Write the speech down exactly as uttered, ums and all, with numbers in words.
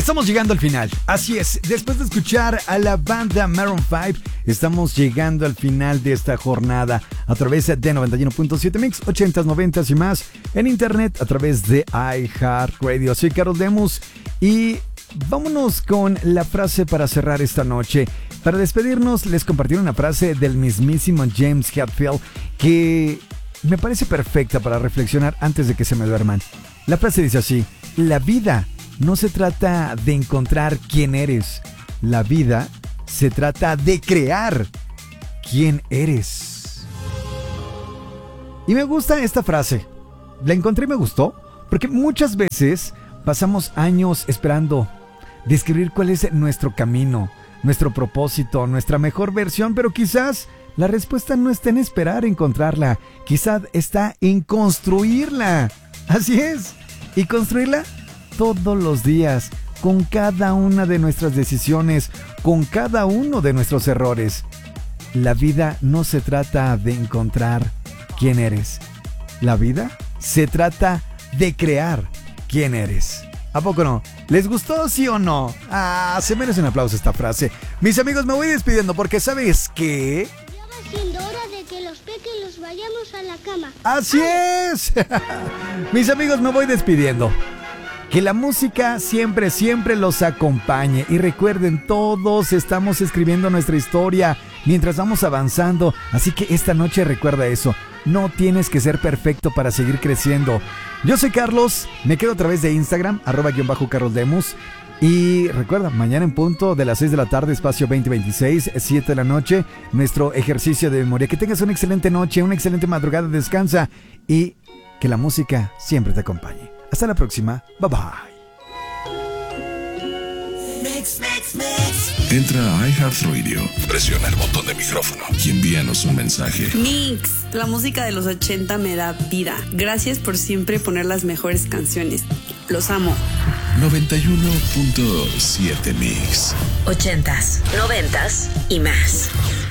estamos llegando al final. Así es, después de escuchar a la banda Maroon cinco, estamos llegando al final de esta jornada a través de noventa y uno punto siete Mix, ochentas, noventas y más, en internet a través de iHeartRadio. Soy Carlos Lemus y vámonos con la frase para cerrar esta noche. Para despedirnos, les compartí una frase del mismísimo James Hetfield que me parece perfecta para reflexionar antes de que se me duerman. La frase dice así: la vida no se trata de encontrar quién eres. La vida se trata de crear quién eres. Y me gusta esta frase. La encontré y me gustó porque muchas veces pasamos años esperando descubrir cuál es nuestro camino, nuestro propósito, nuestra mejor versión, pero quizás la respuesta no está en esperar encontrarla, quizás está en construirla. Así es, y construirla todos los días, con cada una de nuestras decisiones, con cada uno de nuestros errores. La vida no se trata de encontrar quién eres. La vida se trata de crear quién eres. ¿A poco no? ¿Les gustó, sí o no? Ah, se merece un aplauso esta frase. Mis amigos, me voy despidiendo porque ¿sabes qué? Ya va siendo hora de que los pequeños vayamos a la cama. ¡Así ¡Ay! es! Mis amigos, me voy despidiendo. Que la música siempre, siempre los acompañe. Y recuerden, todos estamos escribiendo nuestra historia mientras vamos avanzando. Así que esta noche recuerda eso. No tienes que ser perfecto para seguir creciendo. Yo soy Carlos, me quedo a través de Instagram, arroba guión bajo Carlos Lemus. Y recuerda, mañana en punto de las seis de la tarde, espacio veinte veintiséis, siete de la noche, nuestro ejercicio de memoria. Que tengas una excelente noche, una excelente madrugada, descansa y que la música siempre te acompañe. Hasta la próxima, bye bye. Mix, mix, mix. Entra a iHeartRadio, presiona el botón de micrófono y envíanos un mensaje. Mix, la música de los ochenta me da vida. Gracias por siempre poner las mejores canciones. Los amo. noventa y uno punto siete Mix. Ochentas, noventas y más.